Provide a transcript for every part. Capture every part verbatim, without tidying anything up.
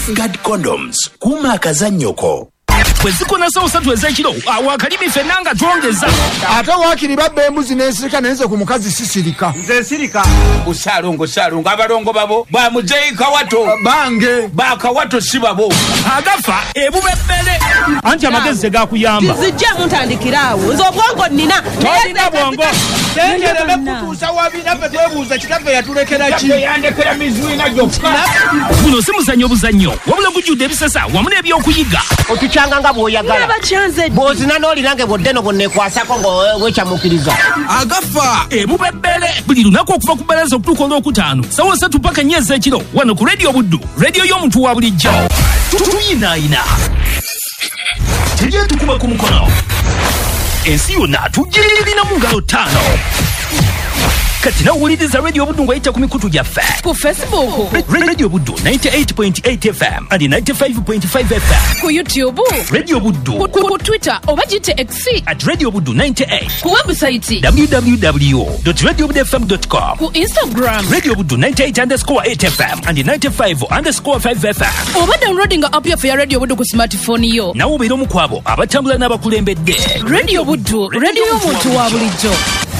Guard condoms kuma akazannyoko Kwezikona sawo satu ezekiro awakalimi fenanga tuongeza ata wakiri babbe embuzi nesirika nenze ku mukazi sisirika nze sirika usalungo salungo abalongo babo ba mujeika wato bange bakawato sibabo agafa ebubebele anti amagezi gakuyamba zijja muntandikirawo nzo bwongo nina tolina bwongo tengere bekutusa wabina petwebuuza kitaffe yatulekera ki yandekera mizuina gyokka guno si muzannyo buzannyo wabula gujjudde ebisesa wamu n'ebyokuyiga otukyanga nga bw'oyagala bw'ozina n'olirange bwoddeno bwonnekwasako ng'owecamukiriza agafa ebubebele buli lunaku okuva ku bbalaza okutuuka olwokutaano sawa satu paka nnya ez'ekiro wano ku rediyo buddu rediyo y'omuntu wa bulijjo tuyinaayina tujye tukuba ku mukono ensi yonna tugirina mu ngalo ttaano kati nawuliriza radio buddu ng'ayita ku mikutu gyaffe ku Facebook radio buddu ninety-eight point eight F M and ninety-five point five F M ku YouTube radio buddu ku, ku Twitter oba gite X at radio buddu ninety-eight ku website w w w dot radio buddu f m dot com ku Instagram radio buddu ninety-eight underscore eight F M and ninety-five underscore five F M oba downloading app ya ya radio buddu ku smartphone yo nawo beera omu kwabo abatambula n'abakulembedde radio buddu radio y'omuntu wa bulijjo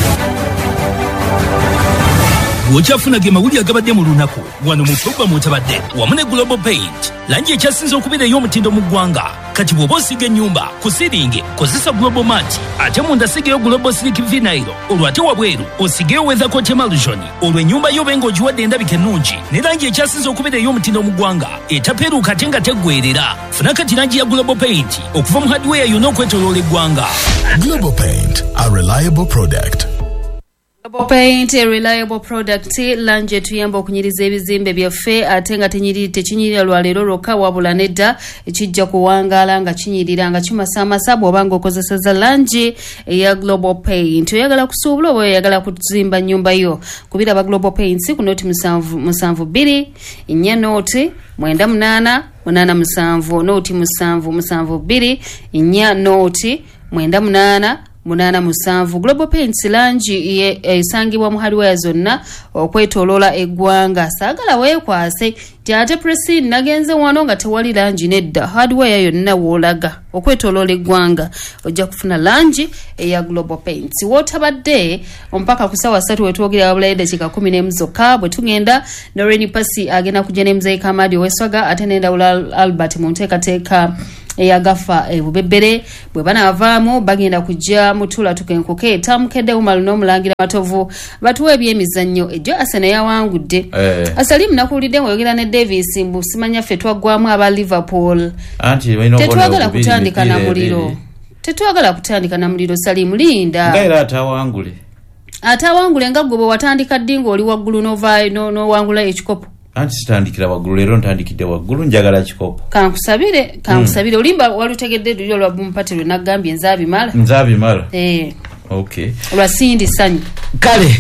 Wochafuna ge mawuli agabadde mu lunaku wano mu Toba mutabadde wamu ne Global Paint langi ekyasinze okubeera ey'omutindo mu ggwanga kati bw'oba osiga ennyumba ku siringi kozesa Global Mat ate munda sigeyo Global Silk Vinyl olwo ate wabweru osigeyo Weather Coat Emulsion olwo ennyumba yo benga ogiwadde endabika ennungi ne langi ekyasinze okubeera ey'omutindo mu ggwanga etapeeruuka ate nga teggwerera funa kati langi ya Global Paint okuva mu hardware yonna okwetooloola eggwanga. Global Paint, a reliable product. Global Paint, a reliable product. Lanje tuyamba okunyiriza ebizimbe byaffe ate nga tenyiri tekinyirira lwaleero lwokka wabula nedda ekijja kuwangaala nga kinyirira nga kimasaamasa bw'oba ng'okozesa lanje eya Global Paint. Oyagala kusuubula oba oyagala kuzimba nnyumba yo kubira ba Global Paints ku nooti musanvu musanvu bbiri nnya nooti mwenda munaana munaana musanvu nooti musanvu musanvu bbiri nnya nooti mwenda munaana munana musanvu. Global Paints langi esangibwa mu hardware zonna okwetoolola eggwanga. Saagala weekwase ate Presine nagenze wano nga tewali langi nedda hardware yonna woolaga okwetoolola eggwanga ojja kufuna langi eya Global Paints. Wootabadde ompaka ku ssaawa ssatu wetwogerera wabula eddakiika kumi n'emu zokka bwe tugenda Noreen Pasi agenda kujja ne Muzeyi Kamadi Oweswaga ate n'endawula Albert mu nteekateeka eyagafa ebubebere bwe banaavaamu bagenda kujja mutula tukenkuke tamukedde umalu n'omulangira matovu batuwa ebyemizannyo ejjo Arsenal yawangudde eh. Asalimu nakuwulidde ng'oyogera ne Davis mbu simanya ffe twaggwamu aba Liverpool tetwagala kutandika na muliro tetwagala kutandika na muliro Salimu linda ngaera atawangule atawangule nga gwe watandika ddi ng'oli waggulu n'ovaayo n'owangula ekikopo anti sitandikira waggulu leero ntandikidde waggulu njagala kikopo kankusabire kankusabire mm. Olimba walutegedde lulyo lwa bumpate lwe nagambye nzaabimala nzaabimala eh okay lwasindi sanyu kale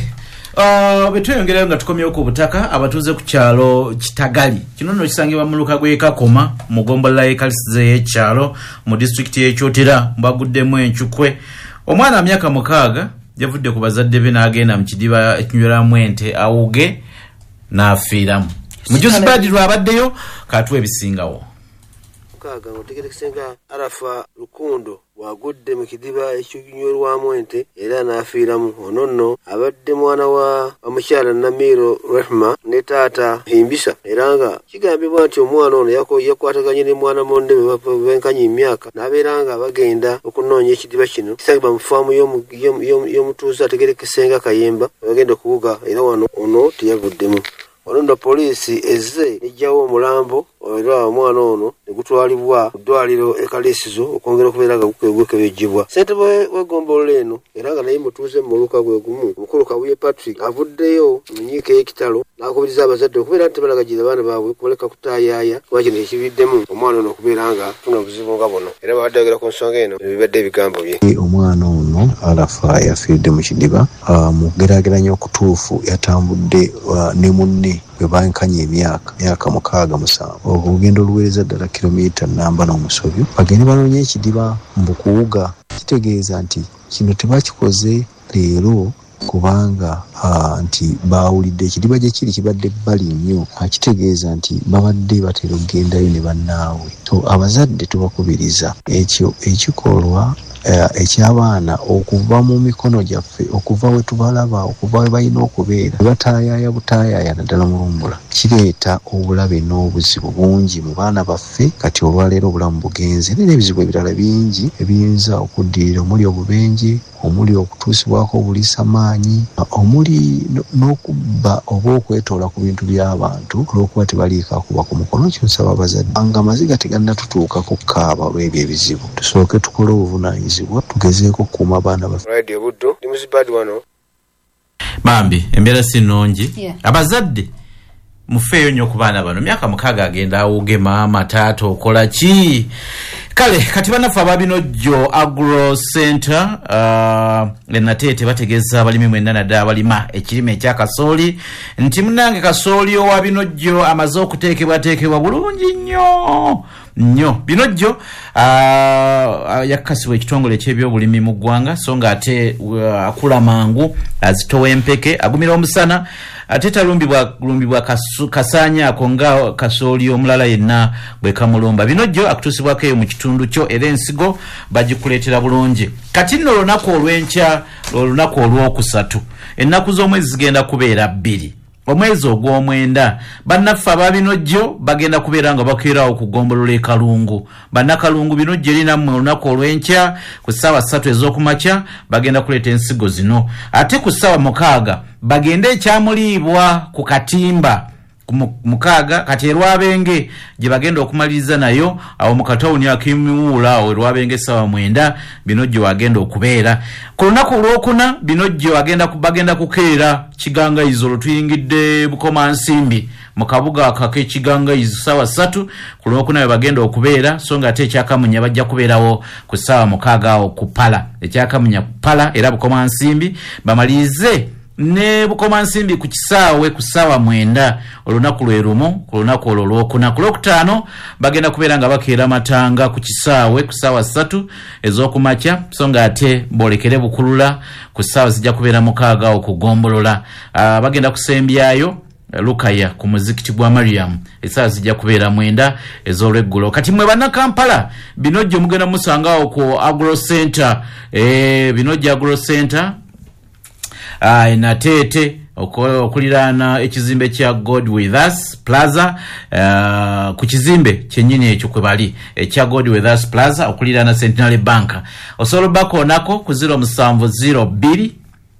uh, betweyongerayo nga tukomyewo ku butaka abatuuze ku kyalo Kitagali kino nno kisangibwa mu luka gw'ekakoma mu gombola y'ekalisize y'ekyalo mu disitulikiti y'ekyotera mbaguddemu enkyukwe omwana wa myaka mukaaga yavudde ku bazadde be n'agenda mu kidiba ekinyweramu ente awuge n'afiiramu mujuzi badi lwabaddeyo katuwa ebisingawo mukaaga ng'otegerekisenga Arafa Lukundo wagudde mu kidiba ekinywerwamu ente era n'afiiramu. Ono nno abadde mwana wa omukyala Namiro Rehma ne taata Himbisa era nga kigambibwa nti omwana ono yakwataganye ne mwana monde benkanye emyaka n'abeera nga bagenda okunoonya ekidiba kino kisangibwa mu faamu y'omutuuze ategerekisenga Kayemba bagenda okuwuga era wano ono teyavuddemu. Ono nno poliisi ezze ejjawo omulambo era omwana ono ne gutwalibwa mu ddwaliro ekalisizo okwongera okubeera nga gukebejjibwa. Ssentebe w'eggombolola eno era nga naye mutuuze mu luka gwe gumu omukulu Kabuye Patrick avuddeyo mu nyiika y'ekitalo n'akubiriza abazadde okubeera nti tebalagajira abaana baabwe kubaleka kutaayaaya kuba kino ekibiddemu omwana ono okubeera nga tuna buzibu nga buno era babadde bagera ku nsonga eno ebibadde ebigambo bye. Omwana ono Arafa yafiiridde mu kidiba mu kugeraageranya okutuufu yatambudde ne munne bwe bankanye emyaka myaka mukaaga musanvu olugendo oluweereza ddala kilomita namba n'omusobyo bagende banoonya ekidiba mu kuwuga. Kitegeeza nti kino tebakikoze leero kubanga uh, nti baawulidde ekidiba gye kiri kibadde bbali nnyo akitegeeza nti babadde batera okugendayo ne bannaabwe. So abazadde tubakubiriza ekyo ekikolwa Uh, ekyabaana okuva mu mikono gyaffe okuva we tubalaba okuva we balina okubeera bataayaya butaayaya naddala mulumbula kireeta obulabe n'obuzibu bungi mu baana baffe. Kati olwaleero obulamu bugenze nera ebizibu ebirala bingi ebiyinza okuddirira omuli obubenje omuli okutuusibwako obuliisamaanyi omuli n'okubba oba okwetoola ku bintu by'abantu olw'okuba tebaliika akuba ku mukono. Kyo nsaba abazadde nga amaziga tegannatutuuka ku kaaba olw'ebyo ebizibu tusooke tukole obuvunaanyizibwa tugezeeko okukuuma abaana baffe. Radio Buddo ndi musipadi wano bambi embeera si nnungi. Yeah. Abazadde mufeeyo nnyo ku baana bano myaka mukaaga agenda awuge maama taata okola ki. Kale kati bannaffe ababinojjo agro center uh, enateete bategeeza abalimi mwenda naddala balima ekirime ekya kasooli nti munange kasooli owa binojjo amaze okuteekebwateekebwa bulungi nnyo nnyo. Binojjo uh, yakakasibwa ekitongole eky'ebyobulimi mu ggwanga so nga ate uh, akula mangu azitowa empeke agumira omusana ate talumbibwa lumbibwa kasu, kasanya ako nga kasooli omulala yenna bwe kamulumba. Binojjo akutuusibwako eyo mu kitundu kyo era ensigo bagikuleetera bulungi. Kati nno olunaku olw'enkya olunaku olw'okusatu ennaku z'omwezi zigenda kubeera bbiri. Omwezi ogw'omwenda bannaffe ababinojjo bagenda kubeera nga bakeerawo kugombolola e Kalungu. Bannakalungu binojjo erina mu olunaku olw'enkya ku ssaawa ssatu ez'okumakya bagenda kuleeta ensigo zino. Ate ku ssaawa mukaaga bagende ekyamuliibwa ku katimba mukaaga kati erwabenge gye bagenda okumaliriza nayo awo mu katawuni akimiwuula awo erwabenge essaawa mwenda binojjo agenda okubeera. Ku lunaku olwokuna binojjo agenda bagenda kukeera kigangayizo olutuyingidde Bukomansimbi mu kabuga ak'ekigangayizo ssaawa ssatu ku lwokuna bwe bagenda okubeera so nga ate ekyakamunya bajja kubeerawo ku ssaawa mukaaga awo ku Pala ekyakamunya ku Pala era Bukomansimbi bamalirize ne Bukomansimbi ku kisaawe ku ssaawa mwenda olunaku lwe lumu ku lunaku olwo olwokuna. Ku lwokutaano bagenda kubeera nga bakeera matanga ku kisaawe ku ssaawa ssatu ez'okumakya so nga ate boolekere Bukulula ku ssaawa zijja kubeera mukaaga okugombolola. Uh, bagenda kusembyayo Lukaya ku muzikiti gwa Mariam essaawa zijja kubeera mwenda ez'olweggulo. Kati mwe bannakampala binojjo mugenda musangawo ku agro center eh, binojjo agro center Ah, uh, inateete okuliraana ekizimbe kya God With Us Plaza uh, ku kizimbe kyennyini ekyo kwe bali ekya God With Us Plaza okuliraana Centenary Bank. Osobola bako nako ku zero musanvu zero bbiri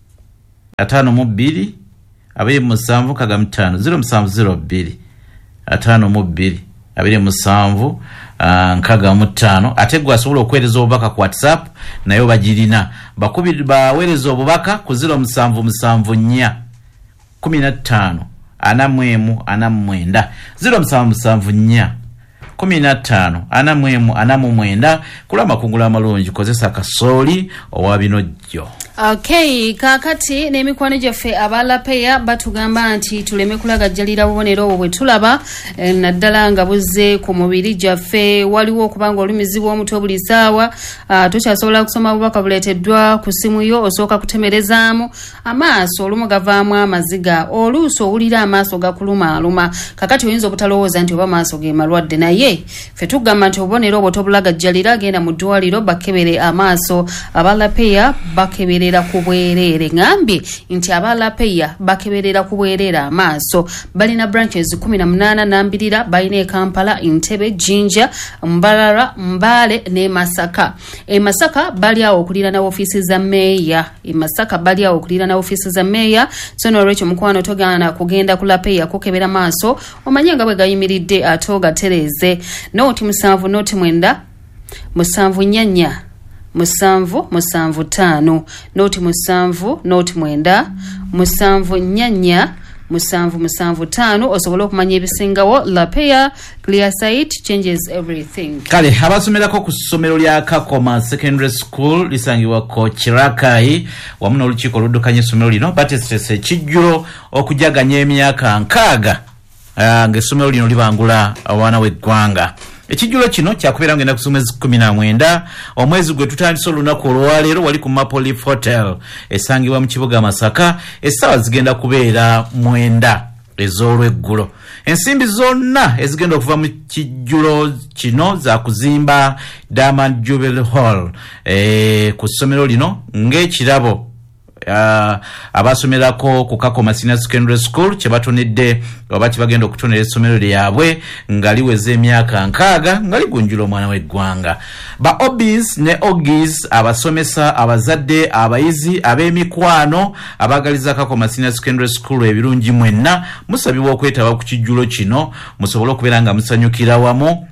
ataano mu bbiri abiri musanvu kaga mutaano zero musanvu zero bbiri ataano mu bbiri abiri musanvu Uh, nkaga mutaano. Ate gwe asobola okweereza obubaka ku WhatsApp nayo bagirina bakubiri baweereza obubaka ku zero musanvu musanvu nnya kumi na ttaano ana mwemu ana mwenda zero musanvu musanvu nnya kumi na ttaano ana mwemu ana mwenda kula makungula amalungi kozesa kasooli owa binojjo. Okay, kakati n'emikwano gyaffe abalapeya batugamba nti tuleme kulagajjalira bubonero obwo bwe tulaba e, naddala nga buzze ku mubiri gyaffe waliwo okubanga olumizibwa omutwe buli ssaawa tokyasobola kusoma bubaka buleeteddwa ku simu yo osooka kutemerezaamu amaaso olumu gavaamu amaziga oluusi owulira amaaso gakulumaaluma kakati oyinza obutalowooza nti oba amaaso ge malwadde naye ffe tugamba nti obubonero obwo tobulagajjalira genda mu ddwaliro bakebere amaaso abalapeya bakebere kubwerere ngambye nti abalapeya bakeberera kubwerera amaaso balina branches kumi na munaana nambirira balina e Kampala, Entebbe, Jinja, Mbarara, Mbale ne Masaka. E Masaka bali awo okulira na ofisi za meya. E Masaka bali awo okulira na ofisi za meya. Sono Rachel mukwano togana kugenda kulapeya kukebera maaso omanye nga bwe gayimiridde atoga tereze. Noti musanvu noti mwenda musanvu nyanya musanvu musanvu tano noti musanvu noti mwenda musanvu nyanya musanvu musanvu tano osobola okumanya ebisingawo lapeya clear sight changes everything. Kale abasomerako ku ssomero lya Kakoma Secondary School lisangibwa ko Kirakai wamu n'olukiiko oluddukanya essomero lino batesitese kijjulo okujaganya emyaka nkaaga uh, ng'essomero lino libangula abaana w'eggwanga. Ekijjulo kino kyakubeera ngenda kusoma mwezi kumi na mwenda omwezi gwe tutandise olunaku olwaleero wali ku Maple Leaf Hotel esangibwa mu kibuga Masaka essaawa zigenda kubeera mwenda ez'olweggulo. Ensimbi zonna ezigenda okuva mu kijjulo kino za kuzimba Diamond Jubilee Hall e, ku ssomero lino ng'ekirabo Uh, abasomerako ku Kakoma Senior Secondary School kye batonedde oba kibagenda okutonera essomero lyabwe nga liweze emyaka nkaaga nga ligunjula omwana w'eggwanga. Ba Obis ne Ogis abasomesa abazadde abayizi ab'emikwano abagaliza Kakoma Senior Secondary School ebirungi mwenna musabibwa okwetaba ku kijjulo kino musobole okubeera nga musanyukira wamu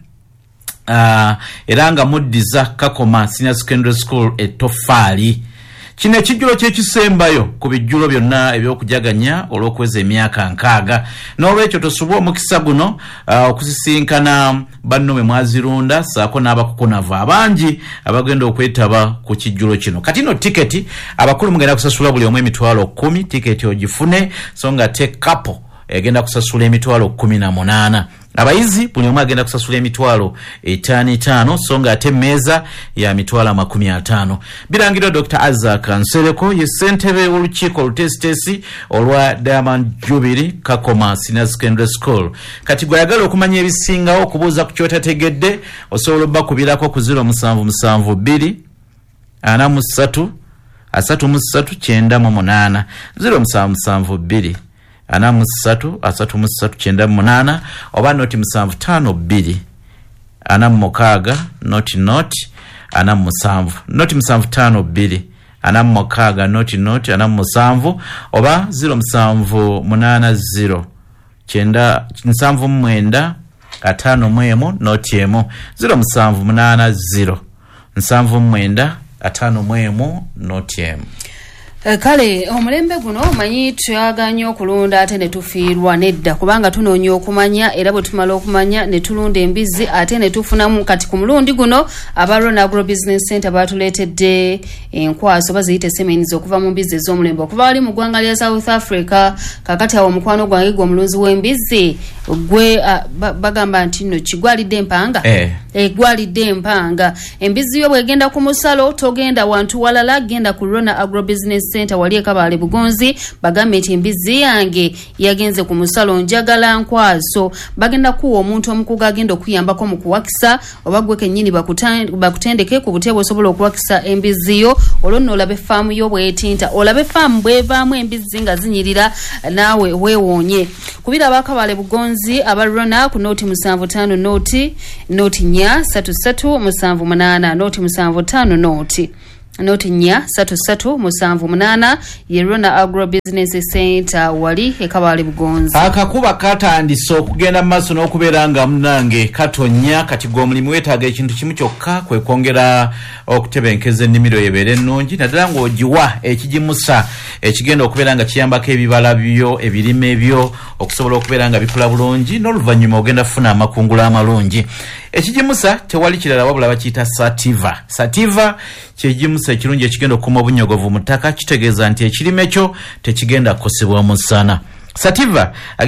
uh, era nga muddiza Kakoma Senior Secondary School ettofaali. Kino ekijjulo kyekisembayo ku bijjulo byonna eby'okujaganya olw'okuweza emyaka nkaaga. N'olwekyo tosubwa omukisa guno uh, okusisinkana banno bwe mwazirunda saako n'abakukunavu abangi abagenda okwetaba ku kijjulo kino. Kati no tiketi abakulu mugenda kusasula buli omu emitwalo kkumi tiketi ogifune so nga te kapo egenda kusasula emitwalo kkumi na munaana. Abayizi buli omu agenda kusasula emitwalo etaano etaano so nga ate meeza ya mitwalo amakumi ataano. Birangirwa Doctor Isaac Nsereko ye ssentebe w'olukiiko olutesitesi olwa Diamond Jubilee Kakoma Senior Secondary School. Kati gwayagala okumanya ebisingawo okubuuza ku kyotategedde osobola obbakubirako ku zero musanvu musanvu bbiri ana mu ssatu asatu mu ssatu kyenda mu munaana zero musanvu musanvu bbiri ana musatu asatu musatu kyenda munana oba noti musanvu tano bbiri ana mukaaga noti noti ana musanvu noti musanvu tano bbiri ana mukaaga noti noti ana musanvu oba zero musanvu munana zero kyenda musanvu mwenda atano mwemu noti emu zero musanvu munana zero musanvu mwenda atano mwemu noti emu. Kale omulembe guno omanyi tuyaganya okulunda ate ne tufiirwa nedda kubanga tunoonya okumanya era bwe tumala okumanya ne tulunda embizi ate ne tufunamu. Kati ku mulundi guno aba Rona Agro Business Center batuleetedde enkwaso baziyite semenizi okuva mu mbizi ez'omulembe okuva wali mu ggwanga lya South Africa. Kakati awo omukwano gwange gwe omulunzi w'embizi gwe uh, ba, bagamba nti nno kigwalidde empanga eh. E, gwalidde empanga. Embizi yo bwegenda ku musalo togenda wantu walala genda ku Rona Agro Business Center wali ekabale Bugonzi bagambe nti embizi yange yagenze ku musalo njagala nkwaso. Bagenda kuwa omuntu omukuga agenda okuyambako mu kuwakisa oba gwe kennyini bakutendeke ku buteebo osobola okuwakisa embizi yo olwo olabe faamu yo bwetinta olabe faamu bwevaamu embizi nga zinyirira naawe weewonye. Kubira abakabale Bugonzi aba Rona ku noti musanvu tano noti noti nya satu satu musanvu munana noti musanvu tano noti noti nya satu satu musanvu munana ye Rona Agro Business Center wali ekabale Bugonzi. Akakuba katandise okugenda maaso n'okubeera nga munange katonya kati gwe omulimu weetaaga ekintu kimu kyokka kwe kwongera okutebenkeza ennimiro ebeere ennungi naddala ng'ogiwa ekigimusa ekigenda okubeera nga kiyambako ebibala byo ebirime byo okusobola okubeera nga bikula bulungi n'oluvannyuma ogenda kufuna amakungula amalungi. Ekigimusa tewali kirala wabula bakiyita Sativa. Sativa kyegimusa ekirungi ekigenda okukuma obunyogovu mu ttaka kitegeeza nti ekirime kyo tekigenda kukosebwa mu ssana. Sativa